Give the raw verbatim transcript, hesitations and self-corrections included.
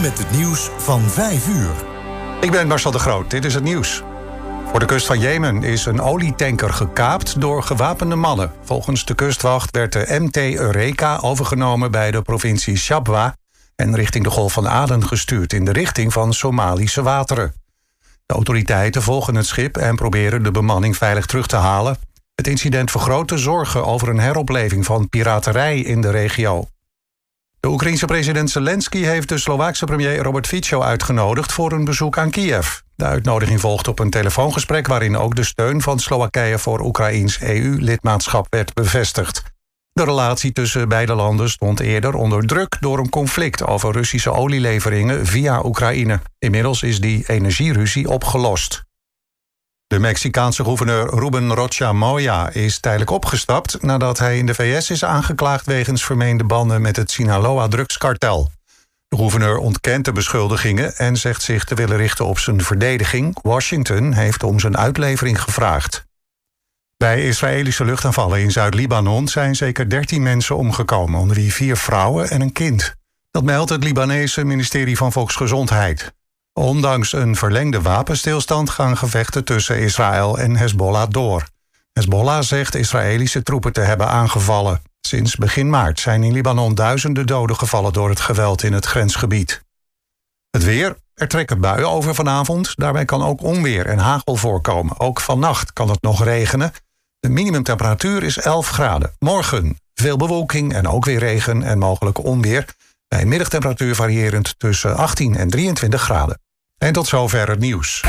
met het nieuws van vijf uur. Ik ben Marcel de Groot, dit is het nieuws. Voor de kust van Jemen is een olietanker gekaapt door gewapende mannen. Volgens de kustwacht werd de M T Eureka overgenomen bij de provincie Shabwa en richting de Golf van Aden gestuurd in de richting van Somalische wateren. De autoriteiten volgen het schip en proberen de bemanning veilig terug te halen. Het incident vergroot de zorgen over een heropleving van piraterij in de regio. De Oekraïense president Zelensky heeft de Slovaakse premier Robert Fico uitgenodigd voor een bezoek aan Kiev. De uitnodiging volgt op een telefoongesprek waarin ook de steun van Slowakije voor Oekraïens E U-lidmaatschap werd bevestigd. De relatie tussen beide landen stond eerder onder druk door een conflict over Russische olieleveringen via Oekraïne. Inmiddels is die energieruzie opgelost. De Mexicaanse gouverneur Ruben Rocha Moya is tijdelijk opgestapt nadat hij in de V S is aangeklaagd wegens vermeende banden met het Sinaloa-drugskartel. De gouverneur ontkent de beschuldigingen en zegt zich te willen richten op zijn verdediging. Washington heeft om zijn uitlevering gevraagd. Bij Israëlische luchtaanvallen in Zuid-Libanon zijn zeker dertien mensen omgekomen, onder wie vier vrouwen en een kind. Dat meldt het Libanese ministerie van Volksgezondheid. Ondanks een verlengde wapenstilstand gaan gevechten tussen Israël en Hezbollah door. Hezbollah zegt Israëlische troepen te hebben aangevallen. Sinds begin maart zijn in Libanon duizenden doden gevallen door het geweld in het grensgebied. Het weer, er trekken buien over vanavond. Daarbij kan ook onweer en hagel voorkomen. Ook vannacht kan het nog regenen. De minimumtemperatuur is elf graden. Morgen veel bewolking en ook weer regen en mogelijk onweer. Bij een middagtemperatuur variërend tussen achttien en drieëntwintig graden. En tot zover het nieuws.